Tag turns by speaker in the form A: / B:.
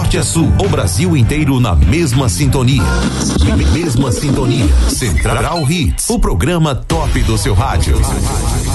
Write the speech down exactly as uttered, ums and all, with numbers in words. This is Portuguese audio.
A: norte a sul, o Brasil inteiro na mesma sintonia. Mesma sintonia. Central Hits, o programa top do seu rádio.